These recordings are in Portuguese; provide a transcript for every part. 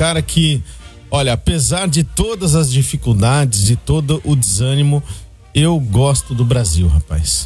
cara que, olha, apesar de todas as dificuldades, de todo o desânimo, eu gosto do Brasil, rapaz.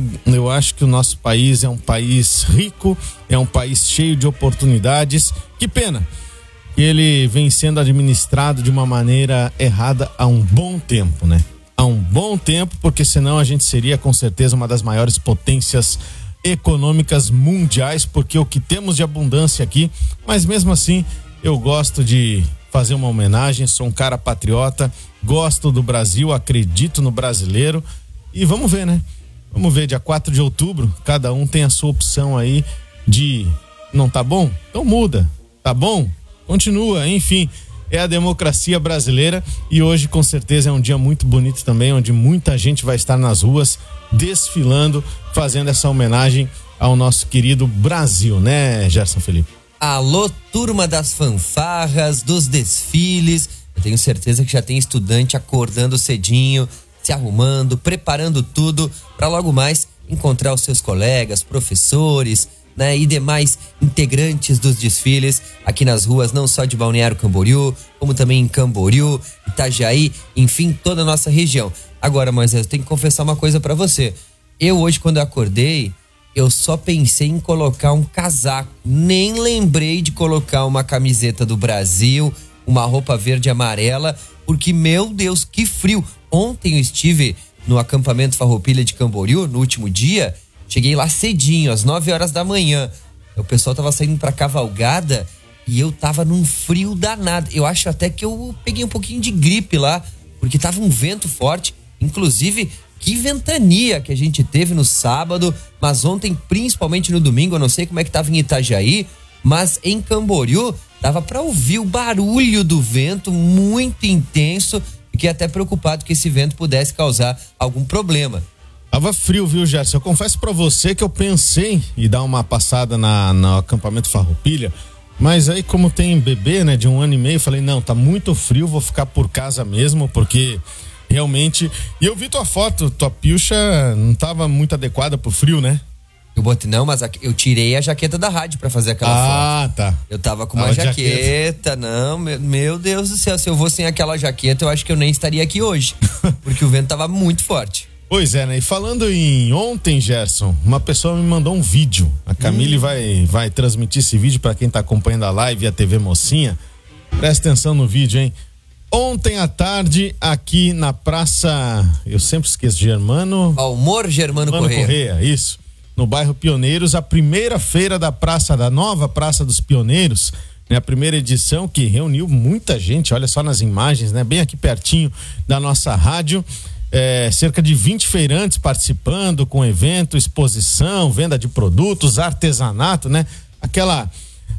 Eu acho que o nosso país é um país rico, é um país cheio de oportunidades. Que pena que ele vem sendo administrado de uma maneira errada há um bom tempo, né? Há um bom tempo, porque senão a gente seria com certeza uma das maiores potências econômicas mundiais, porque o que temos de abundância aqui, mas mesmo assim eu gosto de fazer uma homenagem, sou um cara patriota, gosto do Brasil, acredito no brasileiro e vamos ver, né? Vamos ver, dia 4 de outubro, cada um tem a sua opção aí de não tá bom? Então muda, tá bom? Continua, enfim, é a democracia brasileira e hoje com certeza é um dia muito bonito também, onde muita gente vai estar nas ruas desfilando, fazendo essa homenagem ao nosso querido Brasil, né, Gerson Felipe? Alô, turma das fanfarras, dos desfiles. Eu tenho certeza que já tem estudante acordando cedinho, se arrumando, preparando tudo para logo mais encontrar os seus colegas, professores, né, e demais integrantes dos desfiles aqui nas ruas, não só de Balneário Camboriú, como também em Camboriú, Itajaí, enfim, toda a nossa região. Agora, Moisés, eu tenho que confessar uma coisa para você. Eu hoje, quando eu acordei, eu só pensei em colocar um casaco. Nem lembrei de colocar uma camiseta do Brasil, uma roupa verde e amarela, porque, meu Deus, que frio. Ontem eu estive no acampamento Farroupilha de Camboriú, no último dia. Cheguei lá cedinho, às 9 horas da manhã. O pessoal tava saindo pra cavalgada e eu tava num frio danado. Eu acho até que eu peguei um pouquinho de gripe lá, porque tava um vento forte. Inclusive, que ventania que a gente teve no sábado, mas ontem, principalmente no domingo, eu não sei como é que tava em Itajaí, mas em Camboriú dava pra ouvir o barulho do vento muito intenso. Fiquei até preocupado que esse vento pudesse causar algum problema. Tava frio, viu, Gerson? Eu confesso pra você que eu pensei em dar uma passada no acampamento Farroupilha, mas aí como tem bebê, né, de 1 ano e meio, eu falei, não, tá muito frio, vou ficar por casa mesmo, porque realmente... E eu vi tua foto, tua pilcha não tava muito adequada pro frio, né? Eu botei, não, mas eu tirei a jaqueta da rádio pra fazer aquela foto. Ah, tá. Eu tava com uma jaqueta, não, meu Deus do céu, se eu vou sem aquela jaqueta, eu acho que eu nem estaria aqui hoje, porque o vento tava muito forte. Pois é, né? E falando em ontem, Gerson, uma pessoa me mandou um vídeo. A Camille vai transmitir esse vídeo pra quem tá acompanhando a live e a TV Mocinha. Presta atenção no vídeo, hein? Ontem à tarde, aqui na Praça... Eu sempre esqueço, Germano... Almor Germano Correia. Isso. No bairro Pioneiros, a primeira feira da nova Praça dos Pioneiros, né? A primeira edição que reuniu muita gente, olha só nas imagens, né? Bem aqui pertinho da nossa rádio. Cerca de 20 feirantes participando com evento, exposição, venda de produtos, artesanato, né? Aquela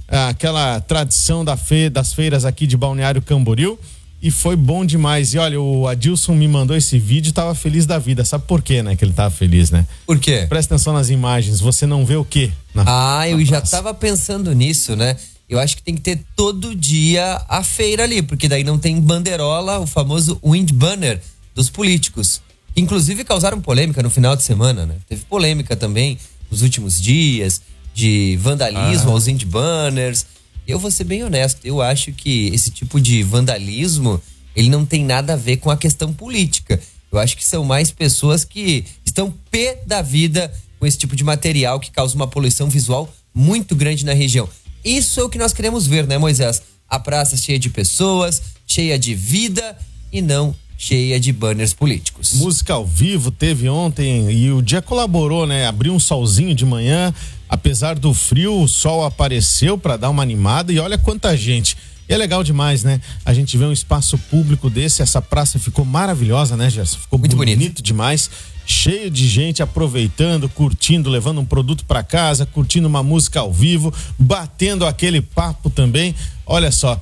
tradição das feiras aqui de Balneário Camboriú, e foi bom demais. E olha, o Adilson me mandou esse vídeo e tava feliz da vida. Sabe por quê, né? Que ele tava feliz, né? Por quê? Presta atenção nas imagens, você não vê o quê? Eu já tava pensando nisso, né? Eu acho que tem que ter todo dia a feira ali, porque daí não tem banderola, o famoso wind banner dos políticos, que inclusive causaram polêmica no final de semana, né? Teve polêmica também nos últimos dias de vandalismo aos wind banners. Eu vou ser bem honesto, eu acho que esse tipo de vandalismo, ele não tem nada a ver com a questão política. Eu acho que são mais pessoas que estão pé da vida com esse tipo de material que causa uma poluição visual muito grande na região. Isso é o que nós queremos ver, né, Moisés? A praça cheia de pessoas, cheia de vida e não cheia de banners políticos. Música ao vivo teve ontem e o dia colaborou, né? Abriu um solzinho de manhã, apesar do frio, o sol apareceu para dar uma animada e olha quanta gente. E é legal demais, né? A gente vê um espaço público desse, essa praça ficou maravilhosa, né, Gerson? Ficou muito bonito demais, cheio de gente aproveitando, curtindo, levando um produto para casa, curtindo uma música ao vivo, batendo aquele papo também. Olha só,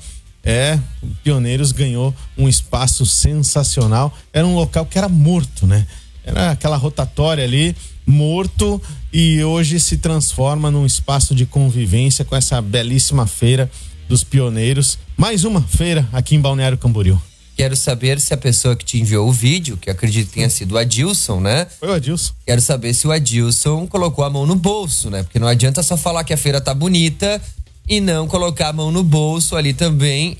o Pioneiros ganhou um espaço sensacional. Era um local que era morto, né? Era aquela rotatória ali, morto, e hoje se transforma num espaço de convivência com essa belíssima feira dos Pioneiros. Mais uma feira aqui em Balneário Camboriú. Quero saber se a pessoa que te enviou o vídeo, que acredito que tenha sido o Adilson, né? Foi o Adilson. Quero saber se o Adilson colocou a mão no bolso, né? Porque não adianta só falar que a feira tá bonita e não colocar a mão no bolso ali também